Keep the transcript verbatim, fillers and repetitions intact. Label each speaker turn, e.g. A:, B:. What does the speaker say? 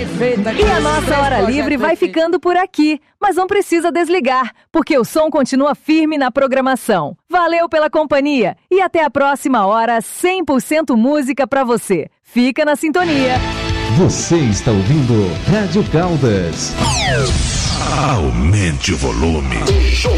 A: perfeita.
B: E a nossa Hora Livre vai ficando por aqui, mas não precisa desligar, porque o som continua firme na programação. Valeu pela companhia e até a próxima hora, cem por cento música pra você. Fica na sintonia.
C: Você está ouvindo Rádio Caldas.
D: Aumente o volume.